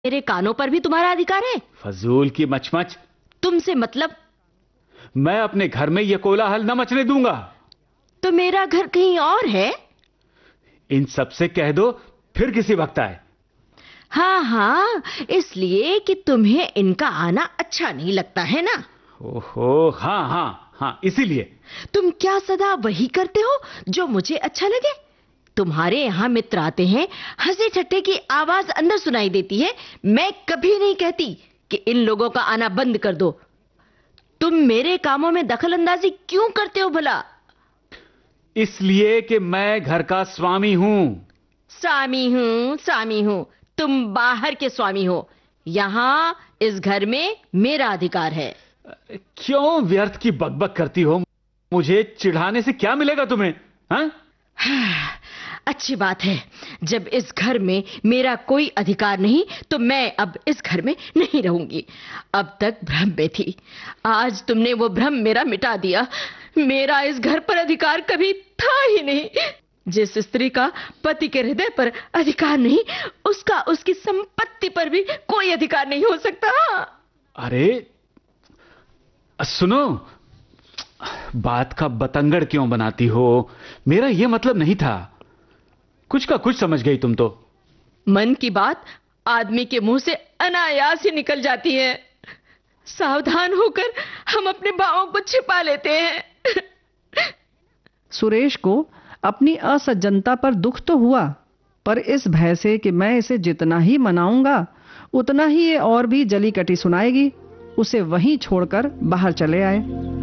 मेरे कानों पर भी तुम्हारा अधिकार है? फजूल की मचमच। तुमसे मतलब? मैं अपने घर में यह कोलाहल न मचने दूंगा। तो मेरा घर कहीं और है? इन सबसे कह दो, फिर किसी वक्त आए। हाँ हाँ, इसलिए कि तुम्हें इनका आना अच्छा नहीं लगता है ना? ओहो, हाँ हाँ हाँ, इसीलिए। तुम क्या सदा वही करते हो जो मुझे अच्छा लगे? तुम्हारे यहाँ मित्र आते हैं, हंसी ठट्ठे की आवाज अंदर सुनाई देती है। मैं कभी नहीं कहती कि इन लोगों का आना बंद कर दो। तुम मेरे कामों में दखल अंदाजी क्यों करते हो भला? इसलिए कि मैं घर का स्वामी हूं। स्वामी हूं। तुम बाहर के स्वामी हो। यहाँ इस घर में मेरा अधिकार है। क्यों व्यर्थ की बकबक करती हो? मुझे चिढ़ाने से क्या मिलेगा तुम्हें? हाँ? अच्छी बात है। जब इस घर में मेरा कोई अधिकार नहीं, तो मैं अब इस घर में नहीं रहूंगी। अब तक भ्रम में थी, आज तुमने वो भ्रम मेरा मिटा दिया। मेरा इस घर पर अधिकार कभी था ही नहीं। जिस स्त्री का पति के हृदय पर अधिकार नहीं, उसका उसकी संपत्ति पर भी कोई अधिकार नहीं हो सकता। अरे सुनो, बात का बतंगड़ क्यों बनाती हो? मेरा यह मतलब नहीं था। कुछ का कुछ समझ गई तुम तो। मन की बात आदमी के मुंह से अनायास ही निकल जाती है। सावधान होकर हम अपने भावों को छिपा लेते हैं। सुरेश को अपनी असज्जनता पर दुख तो हुआ, पर इस भय से कि मैं इसे जितना ही मनाऊंगा उतना ही ये और भी जली कटी सुनाएगी, उसे वहीं छोड़कर बाहर चले आए।